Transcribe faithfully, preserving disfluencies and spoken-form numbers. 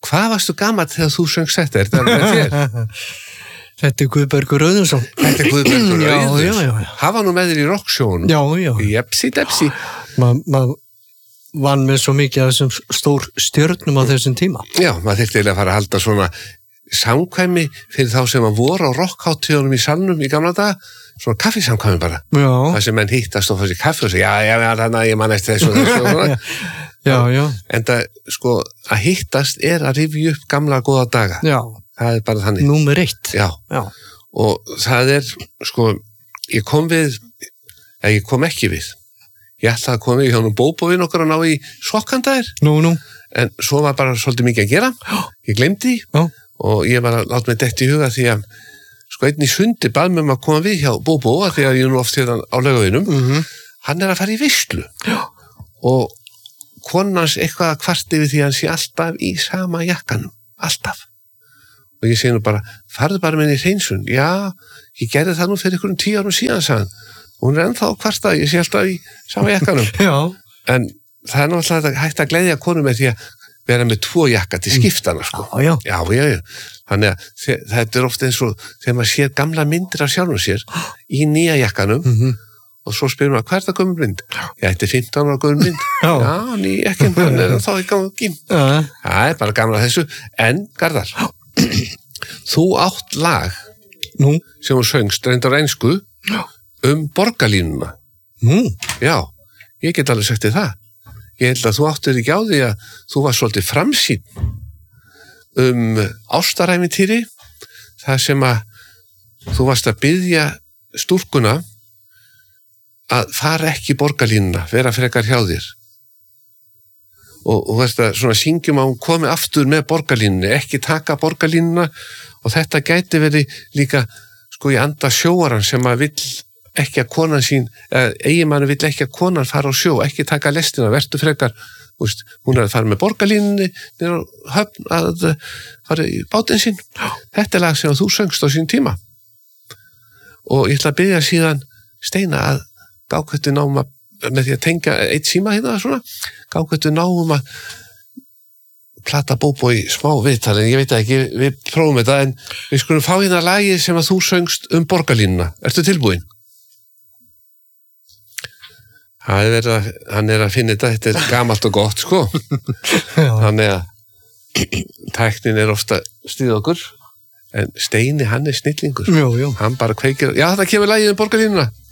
Hvað varstu gamall þegar þú söngst þetta? Er þetta með þér? Þetta er Guðbergur Auðunsson. Þetta er Guðbergur Já, já, Auðunsson. já, já. Hafa nú með þér í rocksjónum. Já, já. Jepsi, depsi. Maður ma vann með svo mikið af þessum stór stjörnum á þessum tíma. Já, maður þyrfti eiginlega að fara að halda svona samkvæmi fyrir þá sem að voru á rockháttíðunum í salnum í gamla daga, svona kaffisamkvæmi bara. Já. Það sem menn hittast og fá sér kaffi og segja, já, já, já, þannig að ég man eftir þessu og þessu og svona. Já, já. En það, sko, að hittast er að rifja upp gamla góða daga. Já. Það er bara þannig. Númer eitt. Já. Já. Og það er, sko, ég kom við, eða ég kom ekki við. Ég ætlaði að koma við hjá nú bóbóin okkar að ná í sokkandæðir. Nú, nú. En svo var bara svolítið mikið að gera. Ég glemdi því. Já. Og ég var að láta mig dett í huga því að, sko, einn í Sundi bað mig um að koma við hjá bóbó, því að ég nú oft hérna á Laugaveginum. Mm-hmm. Hann er að fara í veislu. Já. Og konans eitthvað að kvarti við því að hann sé alltaf í sama jakkanum. Alltaf. Og ég segi nú bara, farðu bara með henni í hreinsun. Já, ég gerði það nú fyrir einhverjum tíu árum síðan, sagði hann. Hún er ennþá kvartað, ég sé alltaf í sama jakkanum. Já. En það er náttúrulega hægt að gleðja konu með því að vera með tvo jakka til skiptana, sko. Já, já. Já, já, já. Þannig að þetta er ofta eins og þegar maður sér gamla myndir af sjálfum sér í nýja jakkanum Mm-hmm. og svo spyrir maður, hvað er það gömul mynd? Já, þetta er fimmtán ára gömul mynd. Já. Já, ný jakkin, hann er þá í gangi. Já. Það er bara gamla þessu. En, Garðar, þú átt lag Nú. sem þú söngst reyndar einsku um borgarlínuna. Nú. Já, ég get alveg sagt þér það. Ég held að þú áttir ekki á því að þú var svolítið framsýn um ástarævintýri, það sem að þú varst að biðja stúlkuna að fara ekki borgarlínuna, vera frekar hjá þér. Og, og veist að svona syngjum að hún komi aftur með borgarlínunni, ekki taka borgarlínuna, og þetta gæti verið líka sko í anda sjóaran sem að vill ekki að konan sín, eða eiginmannu vill ekki að konan fara á sjó, ekki taka lestina, vertu frekar, úst, hún er að fara með borgarlínunni niður á höfn að fara í bátinn sín. Þetta er lag sem þú söngst á sín tíma. Og ég ætla að biðja síðan Steina að gákvættu náum að, með því að tengja eitt síma hérna svona, gákvættu náum að plata bóbó í smá viðtal, en ég veit ekki, við prófum þetta, en við skulum fá hérna lagið sem að þú söngst um borgarlínuna. Ertu tilbúin? Það er að, hann er að finna þetta, þetta er gamalt og gott, sko. Þannig að tæknin er ofta stýð okkur, en Steini, hann er snillingur. Jú, jú. Hann bara kveikir, já, það kemur lagið um borgarlínuna.